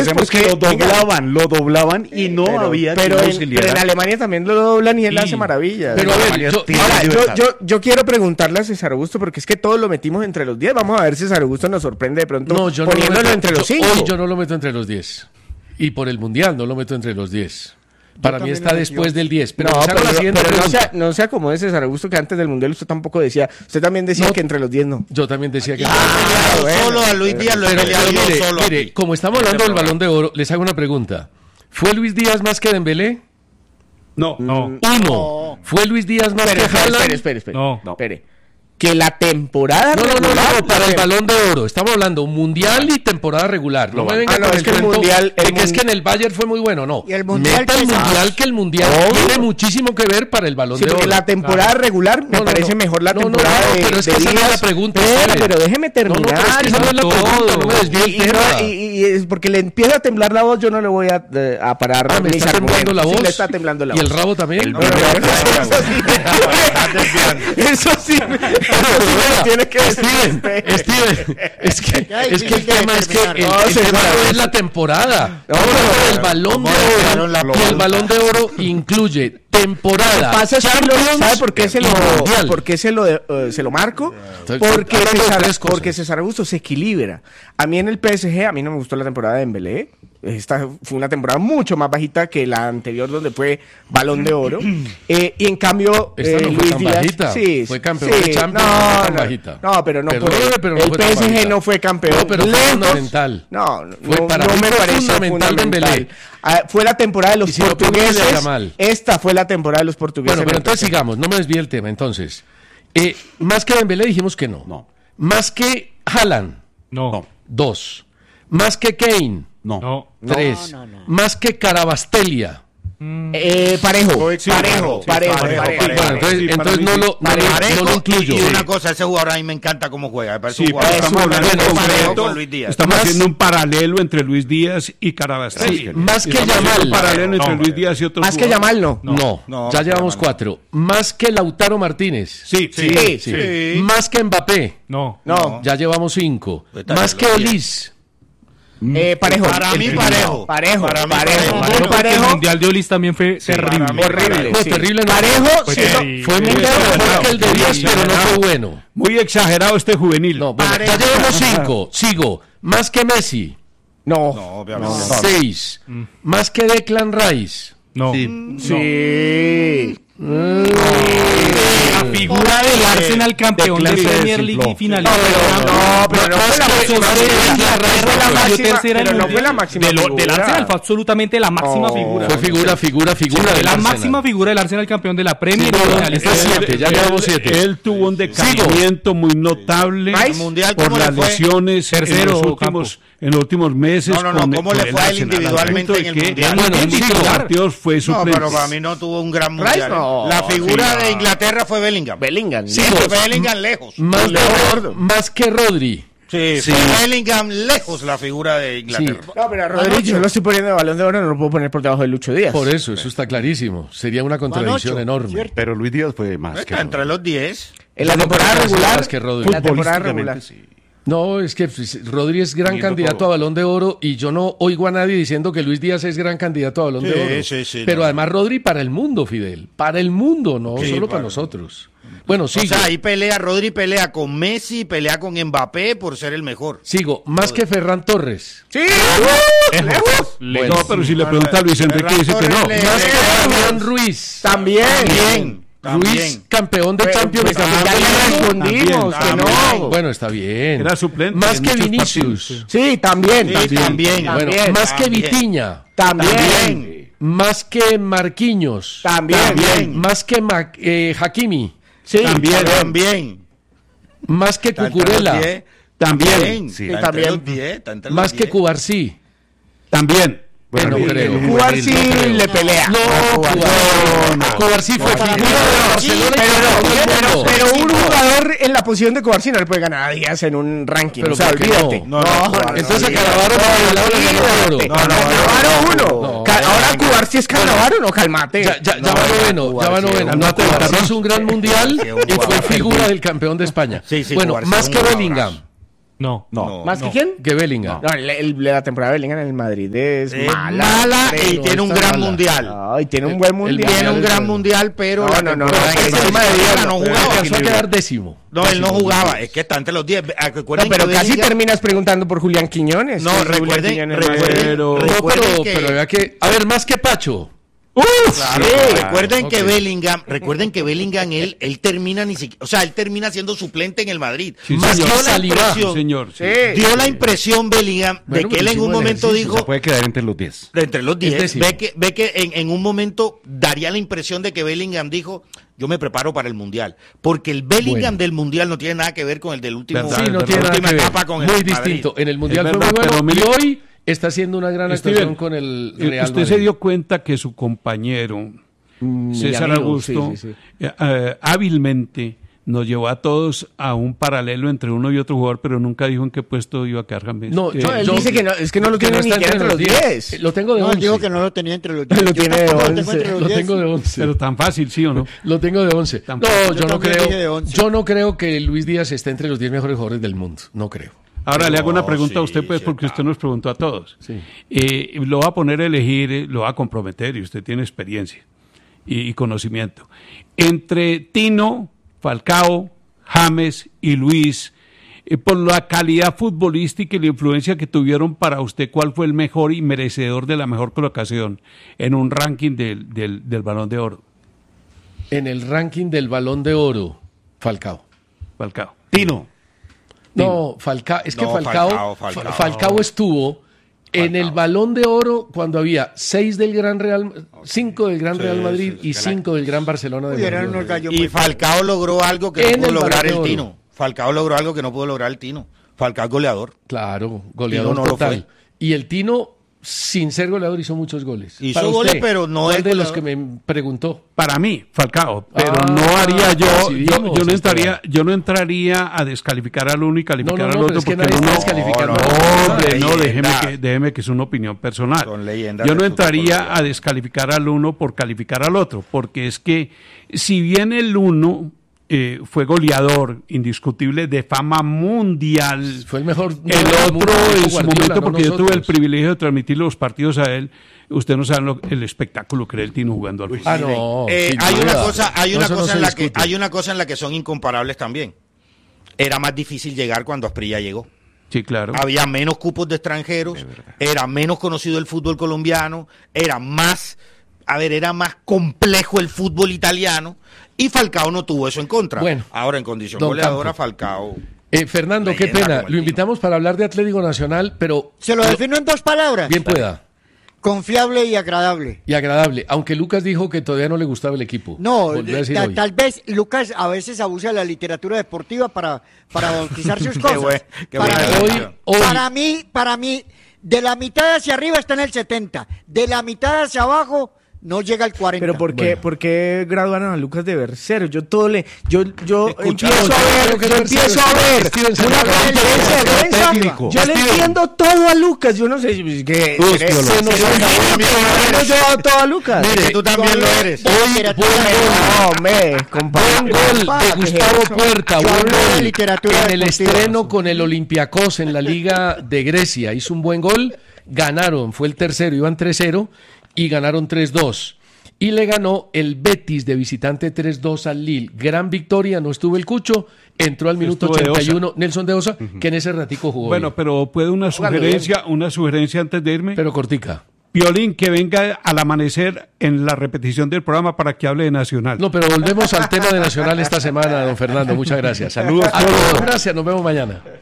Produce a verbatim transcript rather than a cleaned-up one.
recordemos que lo doblaban, lo doblaban y no pero, había pero, quien en, auxiliara. pero en Alemania también lo doblan y él Sí. hace maravillas. Pero a ver, yo, Ahora, yo, yo, yo quiero preguntarle a César Augusto, porque es que todos lo metimos entre los diez. Vamos a ver si César Augusto nos sorprende de pronto no, yo no lo poniéndolo meto, entre los yo- cinco. Hoy yo no lo meto entre los diez. Y por el Mundial no lo meto entre los diez. Para mí también está lo- después yo- del diez. Pero, no, les hago pero, la siguiente pero no, pregunta. sea, no sea como ese César Augusto, que antes del Mundial usted tampoco decía. Usted también decía No. que entre los diez no. Yo también decía que... Lo he peleado bueno. solo a Luis Díaz, lo he Pero, peleado pero yo mire, solo. mire, aquí. como estamos Este hablando del programa. Balón de Oro, les hago una pregunta. ¿Fue Luis Díaz más que Dembélé? No, No, Uno. ¿Fue Luis Díaz más Espere, que espere, Haaland? espere, espere, espere. No. No. Espere. Que la temporada No, no, no, regular- no, para el Balón de Oro. Estamos hablando mundial y temporada regular. No me venga Ah, no, con es el que el cuento mundial- de el que es mun- que en el Bayern fue muy bueno. No. Y el mundial Meta el que- mundial que el mundial Obvio. tiene muchísimo que ver para el Balón Sí, de porque Oro. la temporada regular me No, no, parece no. mejor la No, no, temporada no, de pero es que de esa no es la Díaz. pregunta, Espera, espere. pero déjeme No, no, pero terminar. es que esa no es la todo. pregunta, no me desvíe el Y, y tema. no- y- y es porque le empieza a temblar la voz, yo no le voy a, eh, a parar Ah, me mis está temblando argumentos. la voz. Sí, le está temblando la ¿Y voz. el rabo también? No, no, no, eso sí. Eso sí, eso sí me tiene que decir Steven, usted. Steven, es que, Ya, es que el difícil de tema es que el, determinar. el No, tema César, no es la temporada. No, Ahora pero- el balón de ¿cómo dejaron oro la y el pregunta? balón de oro incluye temporada. Pasa es que lo- Champions ¿sabe por qué se lo, y Mundial. por qué se lo, eh, se lo marco? Entonces, Porque hablando de César, tres cosas. porque César Augusto se equilibra. A mí en el P S G, a mí no me gustó la temporada de Dembélé. Esta fue una temporada mucho más bajita que la anterior donde fue Balón de Oro. Eh, y en cambio, Esta eh, no fue Luis tan Díaz, bajita. sí, Fue campeón sí, de Champions, no, no fue tan no, bajita. no, pero no Perdóneme, fue. pero no el fue tan P S G bajita. no fue campeón. No, pero fue lejos. fundamental. No, no, Fue no, para no mí me fue pareció fundamental fundamental. Dembélé. Ah, fue la temporada de los Y si lo pongo, portugueses. le llama mal. Esta fue la temporada de los portugueses. Bueno, pero me entonces parece. sigamos, no me desvíe el tema. Entonces, eh, más que Dembélé dijimos que no. No. Más que Haaland, no, No. dos. Más que Kane, no. no. tres. no, no. Más que Carabastelia. Eh, parejo, Sí, parejo, sí, parejo, parejo, parejo. parejo. Bueno, entonces, sí, para entonces mí no, sí. lo, no, lo- Parejo, no lo incluyo. Y, y una cosa, ese jugador a mí me encanta cómo juega. Me parece Sí, un pero jugador estamos hablando bueno, en parejo concreto, con Luis Díaz. estamos Más- haciendo un paralelo entre Luis Díaz y Carabastella. Sí, más que Estamos haciendo Yamal. un paralelo entre No, Luis Díaz y otros Más que jugadores. Yamal, no. No, No, ya más que llevamos Yamal. cuatro. Más que Lautaro Martínez. Sí, sí. Sí, Sí. Sí. Más que Mbappé. No. No. Ya llevamos cinco. Está Más bien, que lo tiene. Olis. Eh, parejo. Para mí, El- parejo. Parejo, Para mí, parejo. parejo. Muy Yo creo que el parejo. mundial de Olis también fue terrible. para mí, Horrible. No, sí. terrible no. Parejo, Fue sí, terrible. Fue Sí, mucho sí, mejor que el de sí, Díaz, sí, pero no sí. fue bueno. Muy exagerado este juvenil. No, bueno, ya Parejo. llevamos cinco. Sigo. Más que Messi. no. No, obviamente. Seis. Más que Declan Rice. No. Sí. La figura del Arsenal campeón de clase de Premier League y simplón. finalista. No, pero no fue la Más que- máxima. más que No fue la máxima, tercera pero en no el fue la mundial. máxima De lo- Del figura. Arsenal fue absolutamente la máxima No. figura. Fue figura, figura, figura. Fue del la Arsenal. máxima figura del Arsenal campeón de la Premier Sí, y no, finalista es de la- siete, ya Él- llevamos siete. Él tuvo un decaimiento muy notable Rice, ¿El mundial por cómo le las fue? lesiones en Tercero, los últimos, en los últimos meses. No, no, no, con- ¿cómo con le el fue a él Arsenal, al individualmente punto en de el que mundial? en Bueno, cinco titular. partidos fue No, suplente. pero para mí no tuvo un gran Rice, mundial. no. La figura de Inglaterra fue Bellingham. Bellingham. Sí, Lejos, dos. Bellingham lejos. Más, Leo que- Gordo. más que Rodri. Sí, Sí. fue Bellingham lejos la figura de Inglaterra. No, pero a Rodríguez yo lo estoy poniendo de Balón de Oro, no lo puedo poner por debajo de Lucho Díaz. Por eso, eso está clarísimo. Sería una contradicción ocho, enorme. ¿cierto? Pero Luis Díaz fue más Está entre los diez. En la No, temporada pero regular, más que Rodri. en la temporada Futbolísticamente, regular. sí. No, es que pues, Rodri es gran Viendo candidato todo. a Balón de Oro y yo no oigo a nadie diciendo que Luis Díaz es gran candidato a Balón Sí, de Oro. sí, sí, Pero no. además Rodri para el mundo, Fidel. Para el mundo, no Sí, solo para para- nosotros. Bueno, O sigo. sea, ahí pelea, Rodri pelea con Messi, pelea con Mbappé por ser el mejor. Sigo. Más que Ferran Torres. Sí, lejos. Bueno, No, pero si le pregunta a Luis Enrique dice que no. Ferran Torres Más que le- Fabián Ruiz. También. También, Ruiz, también. campeón de Pues, Champions. pues, campeón ya de le Liga. respondimos También, que no. también. Bueno, está bien. Era suplente Más en que muchos Vinicius. partidos. Sí, también. Sí, también. también. Bueno, También. más que también. Vitiña. También. También. Más que Marquinhos. También. También. Más que Ma- eh, Hakimi. Sí, También, también. Más que Está entre los Cucurella. diez. También, Sí, sí. está También. entre los diez, está entre los Más que diez. Cubarsí. También. Bueno, el- creo. el- Cubar sí le pelea. No, Cubar- Cubarsí. Cubarsí fue para figura mí de no. Barcelona y Pero, campeón del pero, mundo. pero un jugador en la posición de Cubarsí no le puede ganar a Díaz en un ranking. Pero o sea, ¿por qué olvídate. no? No, no, Cubarsí. Entonces a No, Cannavaro por el lado del Balón de Oro. olvídate. No, no, Cannavaro no, uno. no, Ca- no, Ahora no. Cubars es Cannavaro, no, calmate. Ya, ya, ya No, va no, noveno, ya va Cubarsí, noveno. no, No, Cubarsí Cubarsí. es un gran mundial Sí, un y fue jugador. figura del campeón de España. Sí, sí, Bueno, Cubarsí más es un que jugadorazo. Bellingham. No. No. ¿Más no. que quién? Que Bellingham. No, el- el- la temporada de Bellingham en el Madrid es Es mala. mala y pero tiene un está gran mala. mundial. Ay, tiene un buen El- el mundial. Tiene un es gran bueno. mundial, pero No, la no, no, temporada no, en es esa el Madrid, temporada no, no pero jugaba. Alcanzó a quedar décimo. No, él no Décimo, jugaba. décimo. Es que está entre los diez. Recuerden No, pero que casi Bellingham- terminas preguntando por Julián Quiñones. No, Sí, Julián recuerden, Quiñones, recuerden, Pero- No, recuerden pero, que, pero vea que. A ver, más que Pacho. claro, Sí. recuerden que Ok. Bellingham, recuerden que Bellingham él, él termina ni siquiera, o sea, él termina siendo suplente en el Madrid. Sí, Más señor. dio la Saliba. impresión, Sí, señor. sí. Sí. dio la impresión Bellingham Bueno, de que él pero en un hicimos el momento ejercicio. O sea, dijo, puede quedar entre los diez. de entre los diez, décimo. ve que, ve que en, en un momento daría la impresión de que Bellingham dijo, yo me preparo para el Mundial. Porque el Bellingham Bueno. del Mundial no tiene nada que ver con el del último, Verdad, Sí, no verdad. tiene la nada última que ver. etapa con el Muy Madrid. distinto. En el Mundial Es fue verdad, muy bueno. pero Y mire- hoy está haciendo una gran Steven, actuación con el Real Usted se Madrid. dio cuenta que su compañero, César amigo, Augusto, sí, sí, sí. eh, eh, hábilmente nos llevó a todos a un paralelo entre uno y otro jugador, pero nunca dijo en qué puesto iba a quedar James. No, Eh, yo- Él yo- dice que no, es que no lo que tiene ni está siquiera entre los diez. Eh, Lo tengo de No, él once. dijo que no lo tenía entre los diez. Lo Yo tiene de tampoco lo once. tengo entre los Lo diez. tengo de once. pero tan fácil, ¿sí o no? Lo tengo de once. No, Tampoco. yo, Yo no también creo. dije de once. Yo no creo que Luis Díaz esté entre los diez mejores jugadores del mundo. No creo. Ahora le hago una No, pregunta a sí, usted, pues, sí, porque claro. usted nos preguntó a todos. Sí. Eh, lo va a poner a elegir, eh, lo va a comprometer, y usted tiene experiencia y, y conocimiento. Entre Tino, Falcao, James y Luis, eh, por la calidad futbolística y la influencia que tuvieron para usted, ¿cuál fue el mejor y merecedor de la mejor colocación en un ranking del, del, del Balón de Oro? En el ranking del Balón de Oro, Falcao. Falcao. Tino. No, Falcao, es que No, Falcao, Falcao, Fa- Falcao. Falcao estuvo en el Balón de Oro cuando había seis del Gran Real, cinco del Gran Sí, Real Madrid sí, sí, y que la- cinco del Gran Barcelona de Uy, eran Guardiola. unos gallos Y muy Falcao logró algo que En no pudo el lograr Balón el de Tino. Oro. Falcao logró algo que no pudo lograr el Tino. Falcao es goleador. Claro, goleador Tino no lo total. fue. Y el Tino, sin ser goleador, hizo muchos goles. Hizo Para goles, usted, pero no ¿cuál es de los goleador? que me preguntó? Para mí, Falcao, pero Ah, no haría yo, sí yo, vimos, yo no entraría, Esteban. yo no entraría a descalificar al uno y calificar No, no, no, al otro pero es que porque nadie uno, está descalificando. no, No, hombre, no, son déjeme leyendas. que, déjeme que es una opinión personal. Son leyendas Yo del no fútbol entraría colombiano. a descalificar al uno por calificar al otro, porque es que si bien el uno eh, fue goleador indiscutible de fama mundial, Fue el mejor. el del mundo, otro dijo en su Guardiola, momento, no porque yo tuve el nosotros. privilegio de transmitir los partidos a él, usted no sabe lo- el espectáculo que era el Tino jugando al fútbol. Ah, no. Eh, sin hay duda. una cosa, hay No, una eso no cosa se en la que discute. hay una cosa en la que son incomparables también. Era más difícil llegar cuando Asprilla llegó. Sí, claro. Había menos cupos de extranjeros, era menos conocido el fútbol colombiano, era más, a ver, era más complejo el fútbol italiano y Falcao no tuvo eso en contra. Bueno, ahora en condición don goleadora Campo. Falcao. Eh, Fernando, qué Leyenda pena. como el Lo Tino. invitamos para hablar de Atlético Nacional, pero Se lo defino en dos palabras. bien pueda Confiable y agradable. y agradable. Aunque Lucas dijo que todavía no le gustaba el equipo. No, Volvió a decir ta- hoy. tal vez Lucas a veces abusa de la literatura deportiva para, para bautizar sus cosas. buen- qué para, buena mí, Hoy, elección. hoy, para mí, para mí, de la mitad hacia arriba está en el setenta, de la mitad hacia abajo no llega al cuarenta. Pero ¿por qué, Bueno. ¿por qué graduaron a Lucas de Bercero? Yo todo le, yo, yo Escucha, empiezo no, a yo ver, creo que yo es empiezo Bercero, a ver Steven una Steven conferencia de Steven prensa. técnico. Yo le Steven. entiendo todo a Lucas. Yo no sé, pues, que Tú, seré- Steven, se nos tú olvidó también que lo hemos eres. llevado todo a Lucas. Mire, tú también lo eres. De literatura buen deportiva. No, me, compadre. Buen gol de Compadre, Gustavo eso. Puerta, Yo buen hablo de gol literatura en el deportiva. estreno con el Olympiacos en la Liga de Grecia. Hizo un buen gol, ganaron, fue el tercero, iban tres cero y ganaron tres dos. Y le ganó el Betis de visitante tres dos al Lille. Gran victoria, no estuvo el Cucho, entró al minuto Estuvo de ochenta y uno Nelson de Osa, que en ese ratico jugó. Bueno, bien. pero puede una Jugando sugerencia, una sugerencia antes de irme. pero cortica. Piolín, que venga al amanecer en la repetición del programa para que hable de Nacional. No, pero volvemos al tema de Nacional esta semana, don Fernando. Muchas gracias. Saludos A a todos. todos. Gracias, nos vemos mañana.